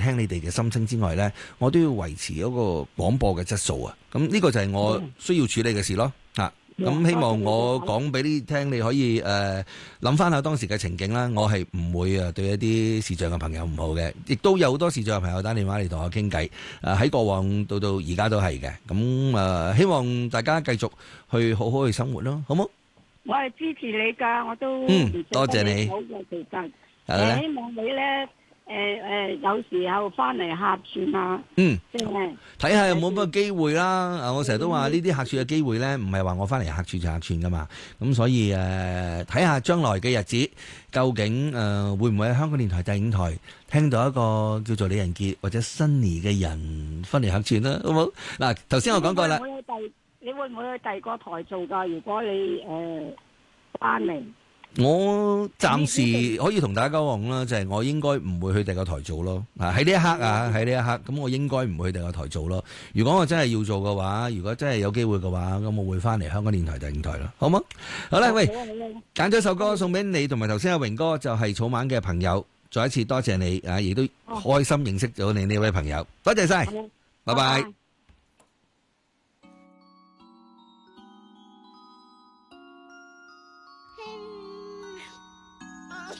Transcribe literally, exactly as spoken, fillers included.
聽你哋嘅心聲之外呢，我都要維持嗰個廣播嘅質素啊。咁呢個就係我需要處理嘅事咯。嚇、嗯，咁、啊、希望我講俾你聽，你可以誒諗翻下當時嘅情景啦。我係唔會啊對一啲視障嘅朋友唔好嘅，亦都有好多視障嘅朋友打電話嚟同我傾偈。誒、啊、喺過往到到而家都係嘅。咁誒、啊、希望大家繼續去好好去生活咯，好冇？ 我係支持你噶，我都嗯多謝你。 好嘅，其實誒希望你咧。誒、呃、誒，有時候翻嚟客串啊， 嗯， 即係睇下有冇乜個機會啦。啊，我成日都話呢啲客串嘅機會咧，唔係話我翻嚟客串就客串噶嘛。咁所以誒，睇下將來嘅日子，究竟誒、呃、會唔會喺香港電台第五台聽到一個叫做李仁傑或者 Sunny 嘅人翻嚟客串啦，好冇？嗱，頭先我講過啦。 你會唔會去第？你會唔會去第二個台做噶？如果你誒翻嚟？我暫時可以同大家講啦，就係、是、我應該唔會去第二個台做咯。啊，喺呢一刻啊，喺呢一刻，咁我應該唔會去第二個台做咯。如果我真係要做嘅話，如果真係有機會嘅話，咁我會翻嚟香港電台第五台咯，好冇？好啦，喂，揀咗首歌送俾你，同埋頭先阿榮哥就係草蜢嘅朋友，再一次多謝你啊，亦都開心認識咗你呢位朋友，多謝晒，拜拜。